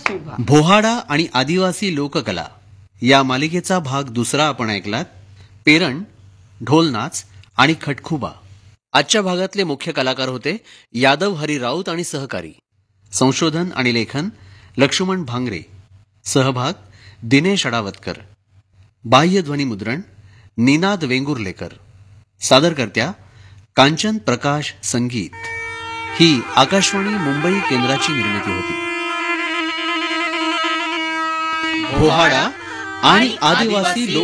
खटखुबा. बोहाडा आणि आदिवासी लोककला या मालिकेचा भाग दुसरा आपण ऐकलात. पेरण, ढोलनाच आणि खटखुबा. आजच्या भागातले मुख्य कलाकार होते यादव हरी राऊत आणि सहकारी. संशोधन आणि लेखन लक्ष्मण भांगरे. सहभाग दिनेश अडावतकर. बाह्य ध्वनी मुद्रण निनाद वेंगुर्लेकर. सादरकर्त्या कांचन प्रकाश संगीत. ही आकाशवाणी मुंबई केंद्राची निर्मिती होती. बोहाडा आणि आदिवासी